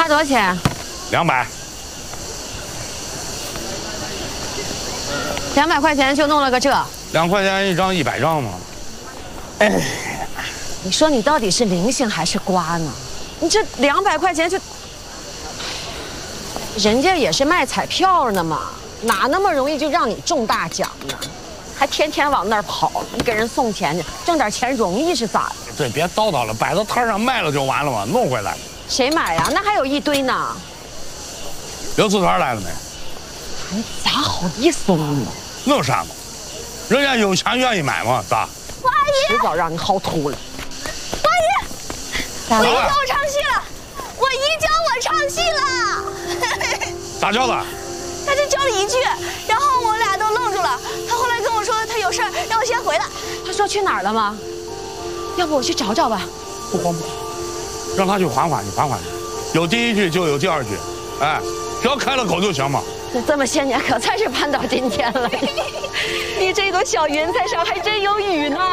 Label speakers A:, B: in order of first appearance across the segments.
A: 花多少钱
B: ？200。
A: 200块钱就弄了个这
B: ？2块钱一张，100张嘛。哎，
A: 你说你到底是零星还是瓜呢？你这200块钱就，人家也是卖彩票呢嘛，哪那么容易就让你中大奖呢？还天天往那儿跑，你给人送钱去，挣点钱容易是咋的？
B: 对，别叨叨了，摆到摊上卖了就完了嘛，弄回来。
A: 谁买呀？那还有一堆呢。
B: 刘四团来了没？
A: 你咋好意思呢？
B: 弄啥嘛？人家有钱愿意买嘛，咋？
A: 王阿姨，迟早让你薅秃了。
C: 王阿姨，我姨教我唱戏了，我姨教我唱戏了。
B: 咋教的？
C: 她就教了一句，然后我俩都愣住了。她后来跟我说她有事儿，让我先回来。
A: 她说去哪儿了吗？要不我去找找吧。
B: 不慌不慌，让他去缓缓去，缓缓去。有第一句就有第二句，哎，只要开了口就行嘛。
A: 这么些年可算是盼到今天了，你这朵小云彩上还真有雨呢。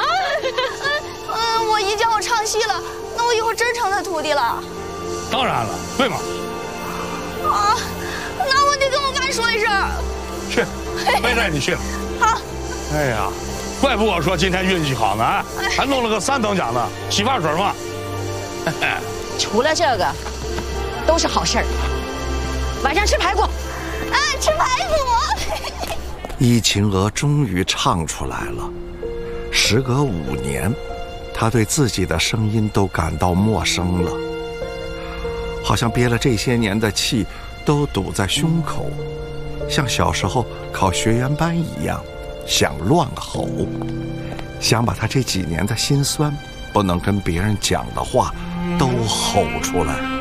C: 我姨教我唱戏了，那我以后真成她徒弟了。
B: 当然了，对吗？
C: 啊，那我得跟我妈说一声。
B: 去，没事你去。
C: 好。
B: 哎呀，怪不我说今天运气好呢，啊，还弄了个3等奖呢，洗发水嘛。
A: 除了这个，都是好事儿。晚上吃排骨。
C: 吃排骨。
D: 伊勤娥终于唱出来了。时隔5年，她对自己的声音都感到陌生了，好像憋了这些年的气都堵在胸口，像小时候考学员班一样，想乱吼，想把她这几年的辛酸不能跟别人讲的话都吼出来。